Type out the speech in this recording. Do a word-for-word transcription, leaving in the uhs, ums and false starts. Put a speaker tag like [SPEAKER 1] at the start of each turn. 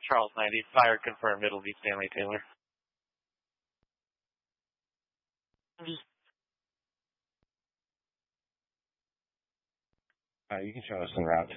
[SPEAKER 1] Charles ninety, fire confirmed. It'll be Stanley Taylor.
[SPEAKER 2] Uh, you can show us en route to